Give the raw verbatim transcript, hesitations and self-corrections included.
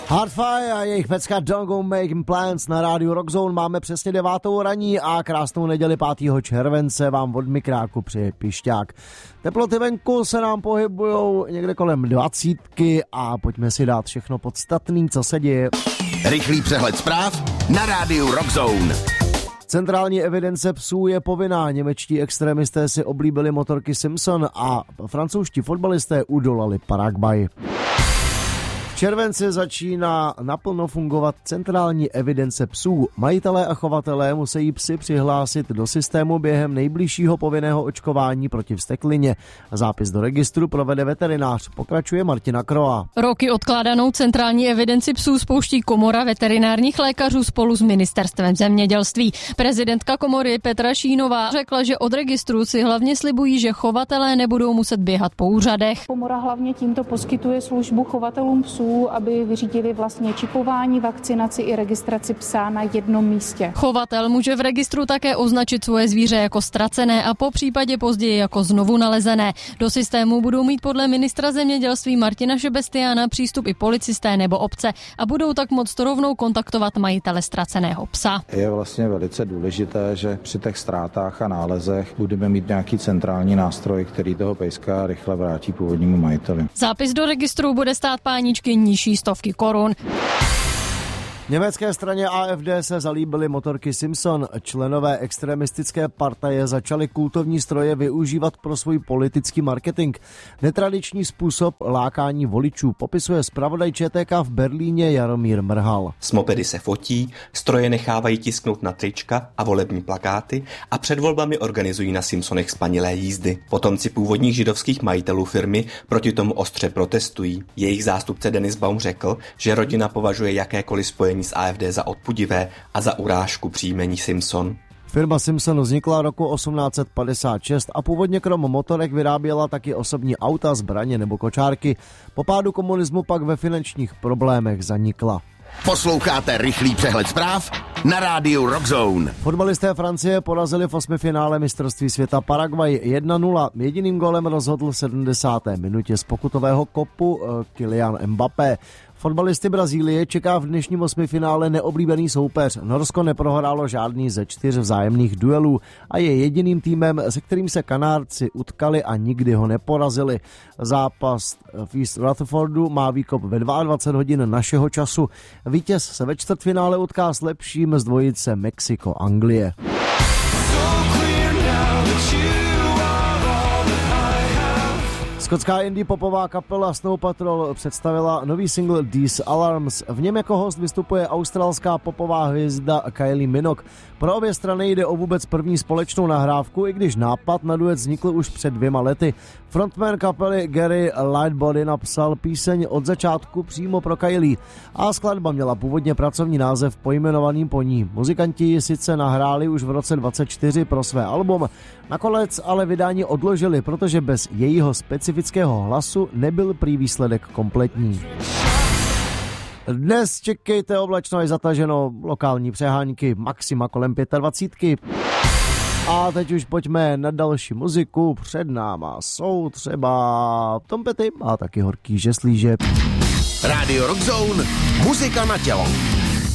Hardfire a jejich pecka Don't Go Making Plans na rádiu Rockzone. Máme přesně devátou raní a krásnou neděli pátého července vám od mikráku přeje Pišťák. Teploty venku se nám pohybujou někde kolem dvacítky a pojďme si dát všechno podstatný, co se děje. Rychlý přehled zpráv na rádiu Rockzone. Centrální evidence psů je povinná. Němečtí extremisté si oblíbili motorky Simpson a francouzští fotbalisté udolali Paraguay. V červenci začíná naplno fungovat centrální evidence psů. Majitelé a chovatelé musí psy přihlásit do systému během nejbližšího povinného očkování proti vzteklině. Zápis do registru provede veterinář, pokračuje Martina Kroa. Roky odkládanou centrální evidenci psů spouští Komora veterinárních lékařů spolu s ministerstvem zemědělství. Prezidentka komory Petra Šínová řekla, že od registru si hlavně slibují, že chovatelé nebudou muset běhat po úřadech. Komora hlavně tímto poskytuje službu chovatelům psů, aby vyřídili vlastně čipování, vakcinaci i registraci psa na jednom místě. Chovatel může v registru také označit svoje zvíře jako ztracené a po případě později jako znovu nalezené. Do systému budou mít podle ministra zemědělství Martina Šebestiána přístup i policisté nebo obce a budou tak moct rovnou kontaktovat majitele ztraceného psa. Je vlastně velice důležité, že při těch ztrátách a nálezech budeme mít nějaký centrální nástroj, který toho pejska rychle vrátí původnímu majiteli. Zápis do registru bude stát páničky nižší stovky korun. Německé straně A F D se zalíbily motorky Simpson. Členové extremistické partaje začali kultovní stroje využívat pro svůj politický marketing. Netradiční způsob lákání voličů popisuje zpravodaj Č T K v Berlíně Jaromír Mrhal. S mopedy se fotí, stroje nechávají tisknout na trička a volební plakáty a před volbami organizují na Simpsonech spanilé jízdy. Potomci původních židovských majitelů firmy proti tomu ostře protestují. Jejich zástupce Denis Baum řekl, že rodina považuje jakékoliv spojení z A F D za odpudivé a za urážku příjmení Simpson. Firma Simpson vznikla roku osmnáct set padesát šest a původně krom motorek vyráběla taky osobní auta, zbraně nebo kočárky. Po pádu komunismu pak ve finančních problémech zanikla. Posloucháte rychlý přehled zpráv na rádiu Rockzone. Fotbalisté Francie porazili v osmifinále mistrovství světa Paraguay jedna nula. Jediným golem rozhodl v sedmdesáté minutě z pokutového kopu Kylian Mbappé. Fotbalisty Brazílie čeká v dnešním osmifinále neoblíbený soupeř. Norsko neprohrálo žádný ze čtyř vzájemných duelů a je jediným týmem, se kterým se Kanárci utkali a nikdy ho neporazili. Zápas v East Rutherfordu má výkop ve dvacet dva hodin našeho času. Vítěz se ve čtvrtfinále utká s lepším z dvojice Mexiko-Anglie. Skotská indie popová kapela Snow Patrol představila nový single These Alarms. V něm jako host vystupuje australská popová hvězda Kylie Minogue. Pro obě strany jde o vůbec první společnou nahrávku, i když nápad na duet vznikl už před dvěma lety. Frontman kapely Gary Lightbody napsal píseň od začátku přímo pro Kylie a skladba měla původně pracovní název pojmenovaný po ní. Muzikanti ji sice nahráli už v roce dvacet čtyři pro své album, nakonec ale vydání odložili, protože bez jejího specifického hlasu nebyl prý výsledek kompletní. Dnes čekejte oblačno až zataženo, lokální přehánky, maxima kolem dvacet pět. A teď už pojďme na další muziku. Před náma jsou třeba Tom Petty a taky Horký žeslíže. Rádio Rockzone, muzika na tělo.